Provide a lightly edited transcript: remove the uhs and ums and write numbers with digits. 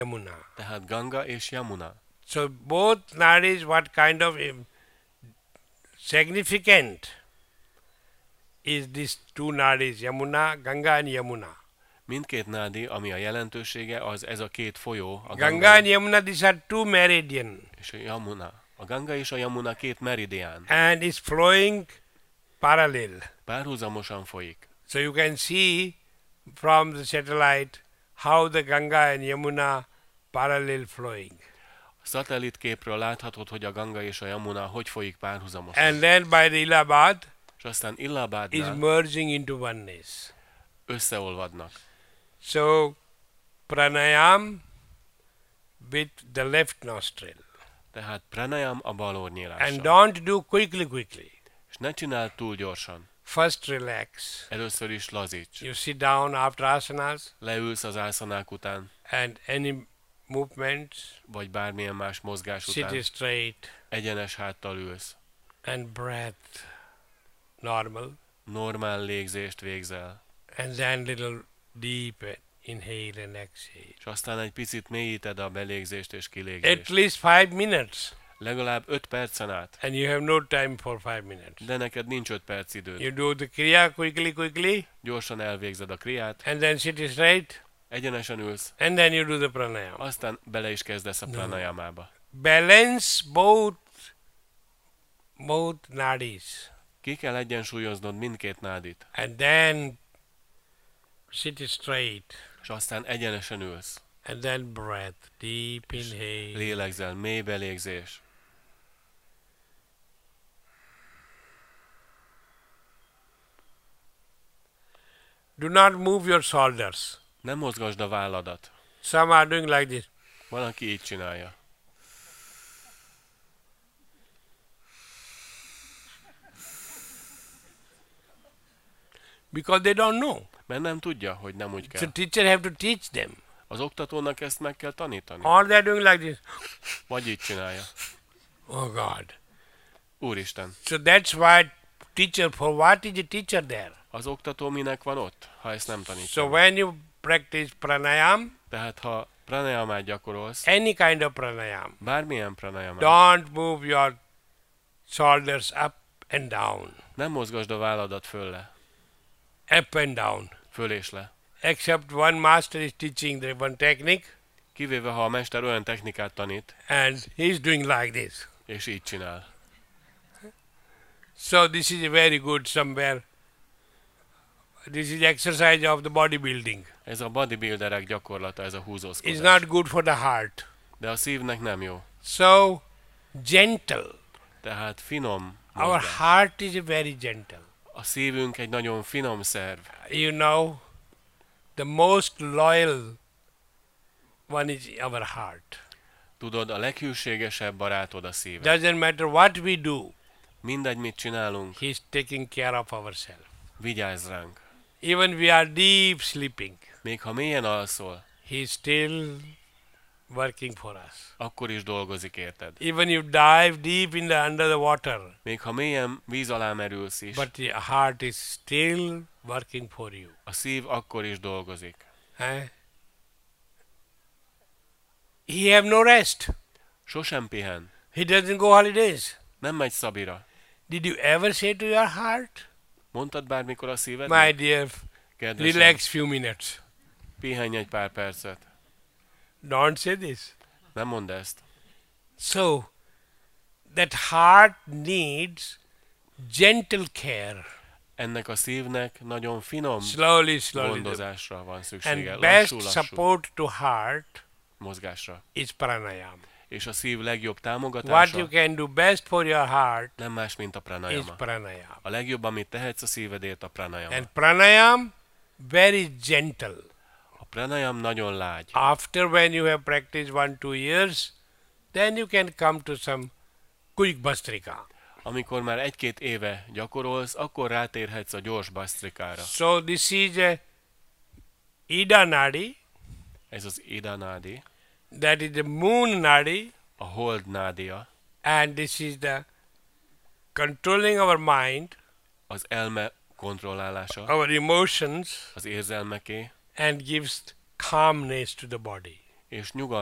Yamuna. Tehát Ganga és Yamuna. So both nadis, what kind of significant is these two nadis, Yamuna, Ganga and Yamuna. Mindkét nádi, ami a jelentősége, az ez a két folyó, a Ganga and Yamuna, these are two meridian. és a Yamuna. A Ganga és a Yamuna két meridián. And is flowing parallel. Párhuzamosan folyik. So you can see from the satellite how the Ganga and Yamuna parallel flowing. A szatellitképről láthatod, hogy a Ganga és a Yamuna hogy folyik párhuzamosan. And then by the Illhabad És aztán is Illhabadnál merging into oneness. összeolvadnak. So pranayam with the left nostril. Tehát pranayam a bal And orrnyílással. don't do quickly. És ne csináld túl gyorsan. First relax. Először is lazíts. You sit down after asanas Leülsz az ászanák után, and any movements, vagy bármilyen más mozgás sit után. straight Egyenes háttal ülsz. and breath normal. Normál légzést végzel. And then little deep inhale and exhale. És aztán egy picit mélyíted a belégzést és At kilégzést. least 5 minutes. Legalább 5 percen át. And you have no time for 5 minutes. De neked nincs 5 perc időd. You do the kriya quickly Gyorsan elvégzed a kriát, and then sit straight egyenesen ülsz, and then you do the pranayama. aztán bele is kezdesz a pranayamába. Balance both nadis Ki kell egyensúlyoznod mindkét nádit, and then sit straight és aztán egyenesen ülsz. and then breath, deep inhale. Lélegzel, mély belégzés. Do not move your shoulders. Nem mozgasd a válladat. Some are doing like this. Van, aki így csinálja. Because they don't know. Mert nem tudja, hogy nem úgy So kell. teacher have to teach them. Az oktatónak ezt meg kell tanítani. Or they're doing like this. Vagy így csinálja. Oh God. Úristen, So that's why teacher, for what is a teacher there? az oktató minek van ott, ha ezt nem So tanítja? when you practice pranayam, Tehát ha pranayamát gyakorolsz, any kind of pranayam, bármilyen pranayamát, don't move your shoulders up and down, nem mozgasd a válladat fölle, up and down. föl és le. Except one master is teaching the one technique Kivéve, ha a mester olyan technikát tanít, and he's doing like this. és így csinál. So this is a very good somewhere. This is exercise of the bodybuilding. Ez a bodybuilderek gyakorlata, ez a It's húzózkodás. not good for the heart. De a szívnek nem jó. So gentle. Tehát finom Our mozgás. heart is very gentle. A szívünk egy nagyon finom szerv. You know, the most loyal one is our heart. Tudod, a leghűségesebb barátod a szíve. Doesn't matter what we do, Mindegy, mit csinálunk, he's taking care of ourselves. vigyázz ránk. Even we are deep sleeping, Még ha mélyen alszol, he's still working for us. akkor is dolgozik érted. Even you dive deep in the under the water, Még ha mélyen víz alá merülsz is, but the heart is still working for you. a szív akkor is dolgozik. Eh? He have no rest. Sosem pihen. He doesn't go holidays. Nem megy szabira. Did you ever say to your heart, Mondtad bármikor a my szívednek? dear, Kedvesem, relax few minutes? pihenj egy pár percet. Don't say this. Nem mondd ezt. So, that heart needs gentle care. Ennek a szívnek nagyon finom Slowly. gondozásra van szüksége. And best Lassú-lassú support to heart mozgásra. is pranayama. És a szív legjobb What támogatása you can do best for your heart nem más, mint a is pranayama. pranayama. A legjobb, amit tehetsz a szívedért, a pranayama. And pranayam, very gentle. A pranayam nagyon lágy. After when you have practiced 1-2 years, then you can come to some quick bastrika. Amikor már 1-2 éve gyakorolsz, akkor rátérhetsz a gyors bastrikára. So this is a Ida Nadi, Ez az Ida Nadi, that is the moon Nadi, a hold nádia, and this is the controlling our mind, az elme kontrollálása, our emotions, az érzelmeké, and gives calmness to the body. és